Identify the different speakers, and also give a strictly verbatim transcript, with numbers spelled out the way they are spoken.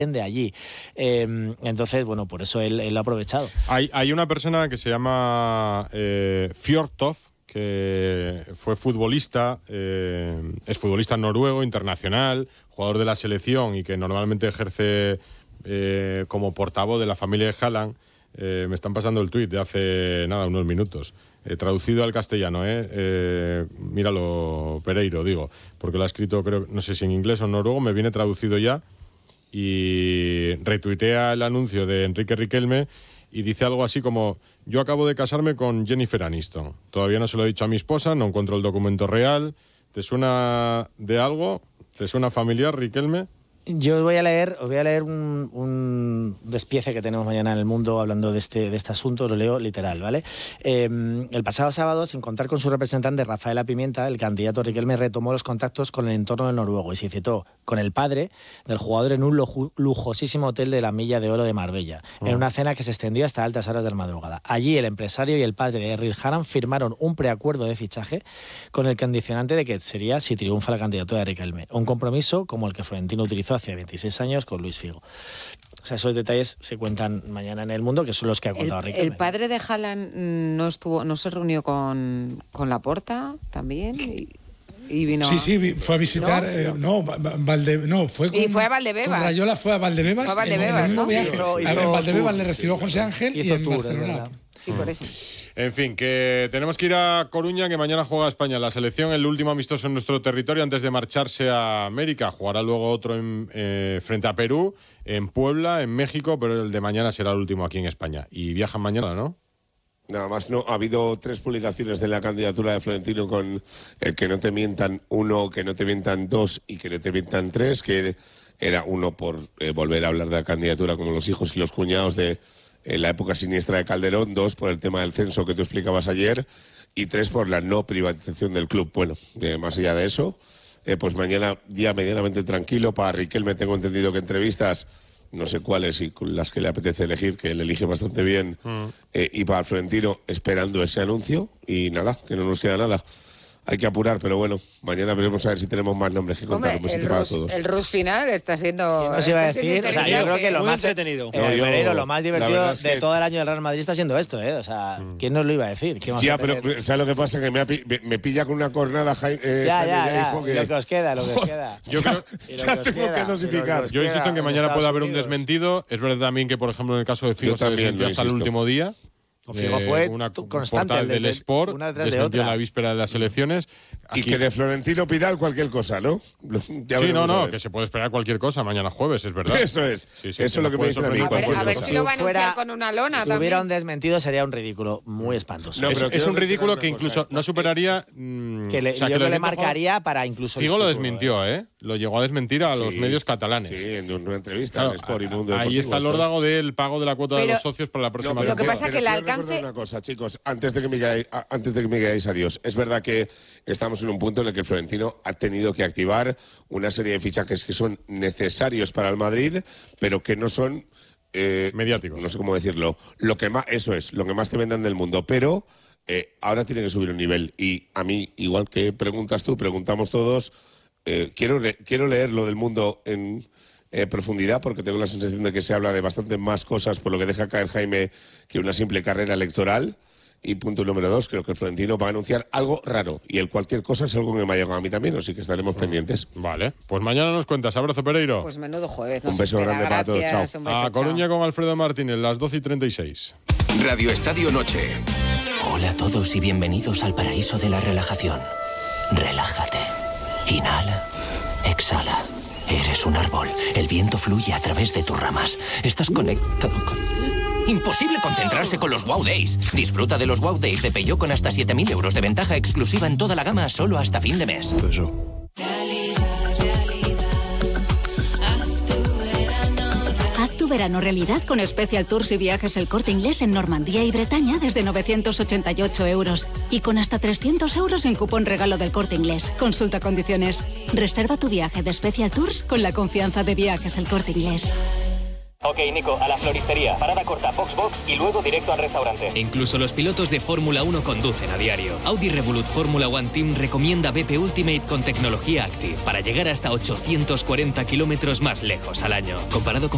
Speaker 1: de allí. Eh, entonces, bueno, por eso él, él lo ha aprovechado.
Speaker 2: Hay, hay una persona que se llama eh, Fjørtoft, que fue futbolista, eh, es futbolista noruego, internacional, jugador de la selección y que normalmente ejerce eh, como portavoz de la familia de Haaland. Eh, me están pasando el tuit de hace, nada, unos minutos. Eh, traducido al castellano, ¿eh? Eh, míralo, Pereiro, digo, porque lo ha escrito, creo, no sé si en inglés o en noruego, me viene traducido ya. Y retuitea el anuncio de Enrique Riquelme y dice algo así como: yo acabo de casarme con Jennifer Aniston, todavía no se lo he dicho a mi esposa, no encuentro el documento real. ¿Te suena de algo? ¿Te suena familiar, Riquelme?
Speaker 1: Yo os voy a leer, os voy a leer un, un despiece que tenemos mañana en El Mundo hablando de este, de este asunto, lo leo literal, ¿vale? Eh, el pasado sábado, sin contar con su representante Rafaela Pimienta, el candidato Riquelme retomó los contactos con el entorno del noruego y se citó con el padre del jugador en un lujo, lujosísimo hotel de la Milla de Oro de Marbella, oh. en una cena que se extendió hasta altas horas de la madrugada. Allí el empresario y el padre de Erling Haaland firmaron un preacuerdo de fichaje con el condicionante de que sería si triunfa la candidatura de Riquelme, un compromiso como el que Florentino utilizó hace veintiséis años con Luis Figo. O sea, esos detalles se cuentan mañana en El Mundo, que son los que ha contado
Speaker 3: el,
Speaker 1: Riquelme.
Speaker 3: ¿El padre de Haaland no estuvo, no se reunió con, con Laporta también? Y, y vino...
Speaker 4: Sí, sí, fue a visitar... ¿No? Eh, no, Valde, no, fue con...
Speaker 3: Y fue a Valdebebas.
Speaker 4: Con Rayola fue a Valdebebas.
Speaker 3: Fue a Valdebebas,
Speaker 4: en,
Speaker 3: ¿no?
Speaker 4: En, hizo, hizo en Valdebebas le recibió José Ángel y en tour, Barcelona.
Speaker 3: Sí, por eso.
Speaker 2: En fin, que tenemos que ir a Coruña, que mañana juega España. La selección, el último amistoso en nuestro territorio antes de marcharse a América. Jugará luego otro en, eh, frente a Perú, en Puebla, en México, pero el de mañana será el último aquí en España. Y viajan mañana, ¿no?
Speaker 5: Nada más, no. Ha habido tres publicaciones de la candidatura de Florentino con el que no te mientan uno, que no te mientan dos y que no te mientan tres, que era uno por eh, volver a hablar de la candidatura como los hijos y los cuñados de... en la época siniestra de Calderón, dos por el tema del censo que tú explicabas ayer y tres por la no privatización del club. Bueno, eh, más allá de eso, eh, pues mañana día medianamente tranquilo para Riquelme. Tengo entendido que entrevistas, no sé cuáles y las que le apetece elegir, que él elige bastante bien, mm. eh, y para Florentino esperando ese anuncio y nada, que no nos queda nada. Hay que apurar, pero bueno, mañana veremos a ver si tenemos más nombres que contar.
Speaker 3: Hombre, el, Rus, todos. el Rus final está siendo...
Speaker 1: ¿Qué iba a decir? O sea, yo creo que lo más
Speaker 6: entretenido.
Speaker 1: Eh, yo, Pereiro, lo más divertido es de que... todo el año del Real Madrid está siendo esto, ¿eh? O sea, mm. ¿quién nos lo iba a decir?
Speaker 5: Sí, ya, pero ¿sabes lo que pasa? Que me, me, me pilla con una cornada Jaime. Eh,
Speaker 1: ya, ya,
Speaker 5: Jaime
Speaker 1: ya.
Speaker 5: ya que...
Speaker 1: Lo que os queda, lo que os queda.
Speaker 2: Yo creo
Speaker 1: que ya tengo
Speaker 5: queda, que dosificar.
Speaker 2: Yo insisto en que mañana puede haber un desmentido. Es verdad también que, por ejemplo, en el caso de Figo se desmentió hasta el último día.
Speaker 1: Figo fue
Speaker 2: una
Speaker 1: constante
Speaker 2: portal del Sport, desmentió en la víspera de las elecciones.
Speaker 5: Aquí... Y que de Florentino Pidal cualquier cosa, ¿no?
Speaker 2: Ya sí, no, no, que se puede esperar cualquier cosa mañana jueves, es verdad.
Speaker 5: Eso es, sí, sí, eso es lo que me dice a mí.
Speaker 3: A ver, a ver si lo va a anunciar con una lona
Speaker 1: si
Speaker 3: también.
Speaker 1: Si hubiera un desmentido sería un ridículo muy espantoso.
Speaker 2: No, es, es un ridículo que incluso no superaría...
Speaker 1: Mmm, que le, o sea, yo que le marcaría Figo, para incluso...
Speaker 2: Figo lo desmintió, ¿eh? Lo llegó a desmentir a sí, los medios catalanes.
Speaker 5: Sí, en una entrevista claro, en Sport y Mundo
Speaker 2: Ahí
Speaker 5: Deportivo,
Speaker 2: está el órdago del pago de la cuota
Speaker 3: pero,
Speaker 2: de los socios para la próxima...
Speaker 3: No, lo que pasa es que el alcance...
Speaker 5: una cosa, chicos, antes de que me digáis, antes de que me digáis adiós, es verdad que estamos en un punto en el que Florentino ha tenido que activar una serie de fichajes que son necesarios para el Madrid, pero que no son eh,
Speaker 2: mediáticos.
Speaker 5: No sé cómo decirlo. Lo que más, eso es, lo que más te vendan del mundo, pero eh, ahora tiene que subir un nivel. Y a mí, igual que preguntas tú, preguntamos todos, eh, quiero, quiero leer lo del mundo en eh, profundidad, porque tengo la sensación de que se habla de bastante más cosas por lo que deja caer Jaime que una simple carrera electoral. Y punto número dos, creo que el Florentino va a anunciar algo raro. Y el cualquier cosa es algo que me ha llegado a mí también, así que estaremos pendientes.
Speaker 2: Vale, pues mañana nos cuentas. Abrazo, Pereiro.
Speaker 3: Pues menudo jueves.
Speaker 5: Un beso grande para todos. Chao.
Speaker 2: A Coruña con Alfredo Martínez, las doce y treinta y seis.
Speaker 7: Radio Estadio Noche.
Speaker 8: Hola a todos y bienvenidos al paraíso de la relajación. Relájate. Inhala. Exhala. Eres un árbol. El viento fluye a través de tus ramas. Estás conectado con... Imposible concentrarse con los Wow Days. Disfruta de los Wow Days de Peugeot con hasta siete mil euros de ventaja exclusiva en toda la gama solo hasta fin de mes.
Speaker 9: Eso.
Speaker 10: Haz tu verano realidad con Special Tours y Viajes El Corte Inglés en Normandía y Bretaña desde novecientos ochenta y ocho euros. Y con hasta trescientos euros en cupón regalo del Corte Inglés. Consulta condiciones. Reserva tu viaje de Special Tours con la confianza de Viajes El Corte Inglés.
Speaker 11: Ok, Nico, a la floristería, parada corta, Box Box y luego directo al restaurante.
Speaker 12: Incluso los pilotos de Fórmula uno conducen a diario. Audi Revolut Fórmula One Team recomienda B P Ultimate con tecnología Active para llegar hasta ochocientos cuarenta kilómetros más lejos al año. Comparado con